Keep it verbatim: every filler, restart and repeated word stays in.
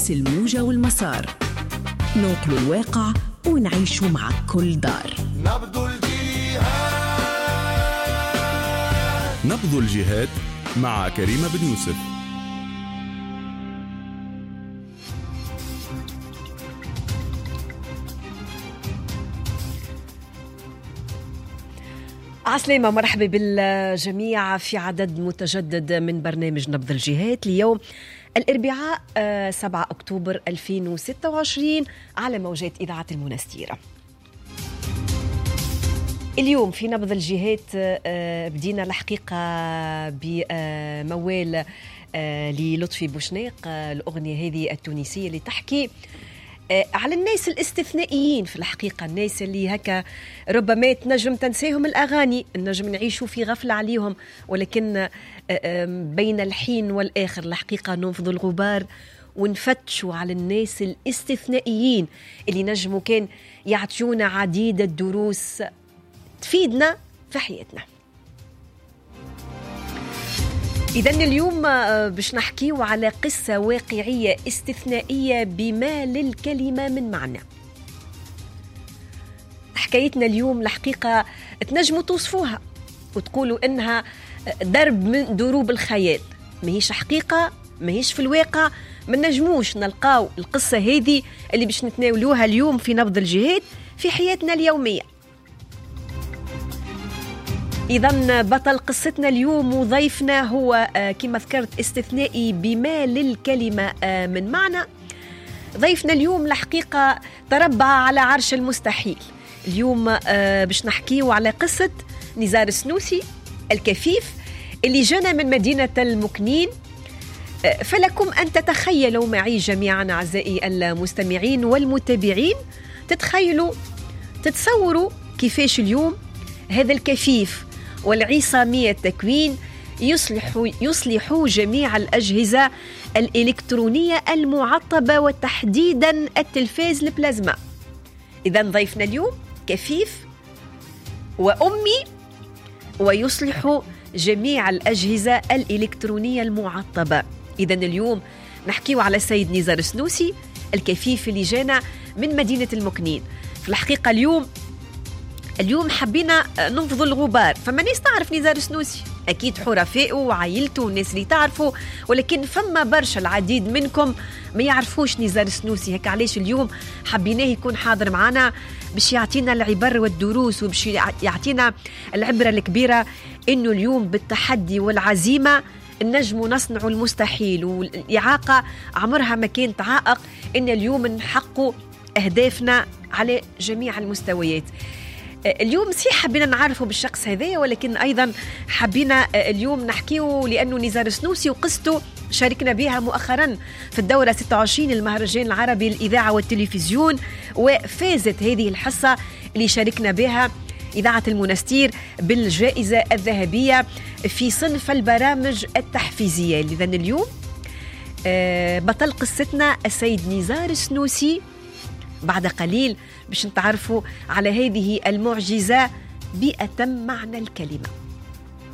الموجة والمسار، ننقل الواقع ونعيشه مع كل دار. نبض الجهاد نبض الجهاد مع كريمة بن يوسف. عسلامة، مرحبا بالجميع في عدد متجدد من برنامج نبض الجهاد اليوم الأربعاء سبعة أكتوبر ألفين وستة وعشرين على موجات إذاعة المنستيرة. اليوم في نبض الجهاد بدينا الحقيقة بموال للطفي بوشناق، الأغنية هذه التونسية اللي تحكي على الناس الاستثنائيين في الحقيقة، الناس اللي هكا ربما تنجم تنساهم الأغاني، نجم نعيشوا في غفلة عليهم، ولكن بين الحين والآخر الحقيقة ننفض الغبار ونفتشوا على الناس الاستثنائيين اللي نجموا كان يعطيونا عديد الدروس تفيدنا في حياتنا. إذن اليوم باش نحكيو على قصة واقعية استثنائية بما للكلمة من معنى. حكايتنا اليوم الحقيقة تنجموا توصفوها وتقولوا إنها درب من دروب الخيال، ماهيش حقيقة، ماهيش في الواقع، ما نجموش نلقاو القصة هذه اللي باش نتناولوها اليوم في نبض الجهاد في حياتنا اليومية. إذن بطل قصتنا اليوم وضيفنا هو كما ذكرت استثنائي بما للكلمة من معنى. ضيفنا اليوم الحقيقة تربع على عرش المستحيل. اليوم باش نحكيه على قصة نزار السنوسي الكفيف اللي جانا من مدينة المكنين. فلكم أن تتخيلوا معي جميعا أعزائي المستمعين والمتابعين، تتخيلوا تتصوروا كيفاش اليوم هذا الكفيف والعصامية التكوين يصلح يصلح جميع الأجهزة الإلكترونية المعطبة وتحديدا التلفاز البلازما. إذن ضيفنا اليوم كفيف وأمي ويصلح جميع الأجهزة الإلكترونية المعطبة. إذن اليوم نحكيو على السيد نزار السنوسي الكفيف اللي جانا من مدينة المكنين. في الحقيقة اليوم اليوم حبينا ننفض الغبار. فما ناس تعرف نزار السنوسي، أكيد حرفائه وعائلته والناس اللي تعرفه، ولكن فما برشا العديد منكم ما يعرفوش نزار السنوسي. هكا علاش اليوم حبيناه يكون حاضر معنا باش يعطينا العبر والدروس وباش يعطينا العبرة الكبيرة إنه اليوم بالتحدي والعزيمة نجموا نصنعوا المستحيل، والإعاقة عمرها ما كانت عائق إن اليوم نحققوا أهدافنا على جميع المستويات. اليوم صحيح حبينا نعرفه بالشخص هذا، ولكن أيضا حبينا اليوم نحكيه لأنه نزار السنوسي وقصته شاركنا بها مؤخرا في الدورة ستة وعشرين المهرجان العربي للإذاعة والتلفزيون، وفازت هذه الحصة اللي شاركنا بها إذاعة المنستير بالجائزة الذهبية في صنف البرامج التحفيزية. لذن اليوم بطل قصتنا السيد نزار السنوسي. بعد قليل باش نتعرفوا على هذه المعجزة بأتم معنى الكلمة.